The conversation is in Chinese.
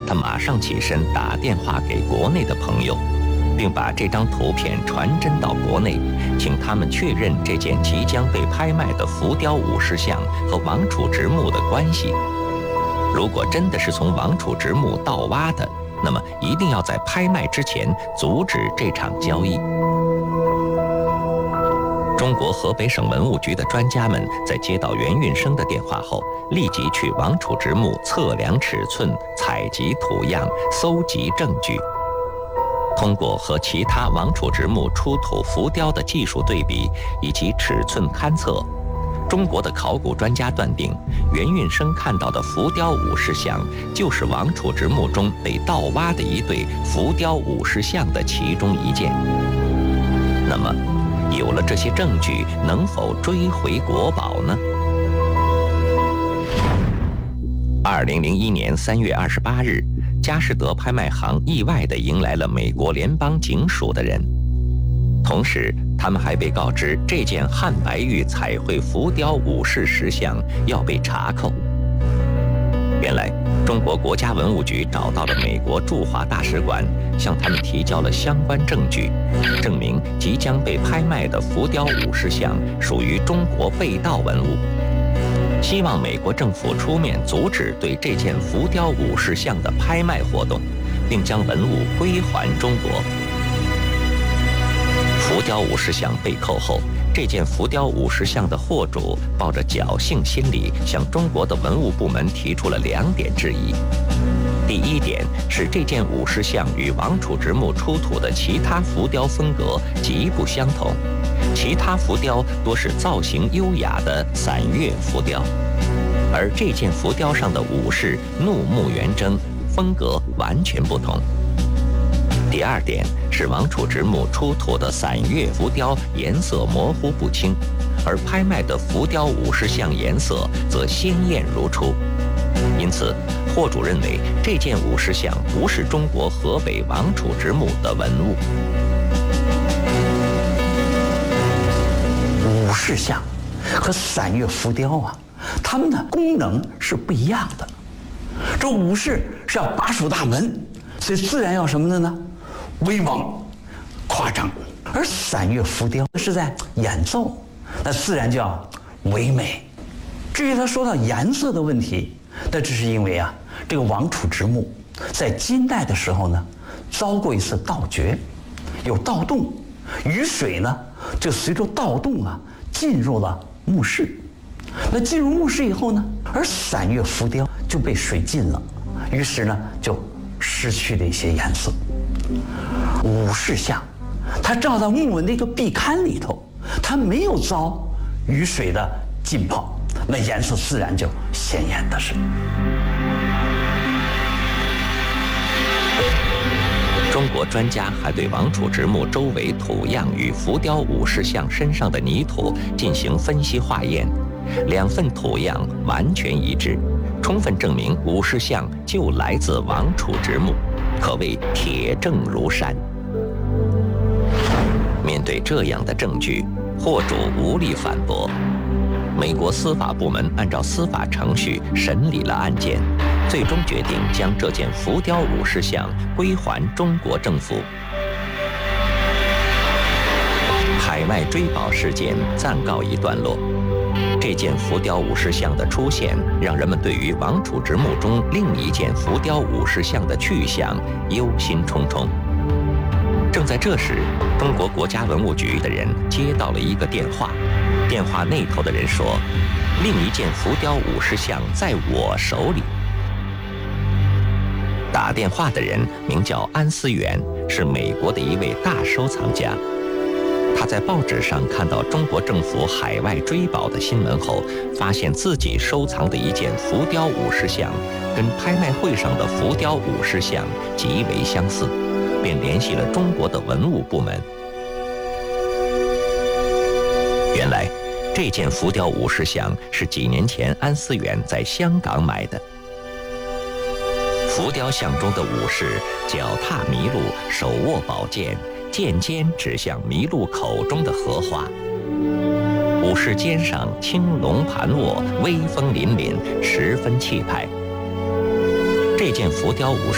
他马上起身打电话给国内的朋友，并把这张图片传真到国内，请他们确认这件即将被拍卖的浮雕武士像和王储直墓的关系。如果真的是从王储直墓盗挖的，那么一定要在拍卖之前阻止这场交易。中国河北省文物局的专家们在接到袁运生的电话后，立即去王储直墓测量尺寸、采集土样、搜集证据。通过和其他王储直墓出土浮雕的技术对比以及尺寸勘测，中国的考古专家断定，袁运生看到的浮雕武士像就是王储直墓中被盗挖的一对浮雕武士像的其中一件。那么，有了这些证据，能否追回国宝呢？2001年3月28日，佳士得拍卖行意外地迎来了美国联邦警署的人，同时他们还被告知这件汉白玉彩绘浮雕武士石像要被查扣。原来，中国国家文物局找到了美国驻华大使馆，向他们提交了相关证据，证明即将被拍卖的浮雕武士像属于中国被盗文物，希望美国政府出面阻止对这件浮雕武士像的拍卖活动，并将文物归还中国。浮雕武士像被扣后，这件浮雕武士像的货主抱着侥幸心理，向中国的文物部门提出了2点质疑。第一点是这件武士像与王储直墓出土的其他浮雕风格极不相同，其他浮雕多是造型优雅的散月浮雕，而这件浮雕上的武士怒目圆睁，风格完全不同。第二点是王储直墓出土的散月浮雕颜色模糊不清，而拍卖的浮雕武士像颜色则鲜艳如初。因此，货主认为这件武士像不是中国河北王储直墓的文物。 武士像和散月浮雕啊，它们的功能是不一样的。这武士是要把守大门，所以自然要什么的呢？威猛、夸张。而散月浮雕是在演奏，那自然就要唯美。至于他说到颜色的问题，那这是因为啊，这个王储直墓在金代的时候呢，遭过一次盗掘，有盗洞，雨水呢就随着盗洞啊进入了墓室。那进入墓室以后呢，而散月浮雕就被水浸了，于是呢就失去了一些颜色。武士像，它照到墓文的一个壁龛里头，它没有遭雨水的浸泡，那颜色自然就鲜艳的是。 中国专家还对王储直墓周围土样与浮雕武士像身上的泥土进行分析化验，2份土样完全一致，充分证明武士像就来自王储直墓，可谓铁证如山。面对这样的证据，货主无力反驳。美国司法部门按照司法程序审理了案件，最终决定将这件浮雕武士像归还中国政府。海外追宝事件暂告一段落。这件浮雕武士像的出现，让人们对于王储直墓中另一件浮雕武士像的去向忧心忡忡。正在这时，中国国家文物局的人接到了一个电话，电话那头的人说，另一件浮雕武士像在我手里。打电话的人名叫安思源，是美国的一位大收藏家。他在报纸上看到中国政府海外追宝的新闻后，发现自己收藏的一件浮雕武士像跟拍卖会上的浮雕武士像极为相似，便联系了中国的文物部门。原来，这件浮雕武士像是几年前安思源在香港买的。浮雕像中的武士脚踏麋鹿，手握宝剑，剑尖指向麋鹿口中的荷花。武士肩上青龙盘卧，威风凛凛，十分气派。这件浮雕武士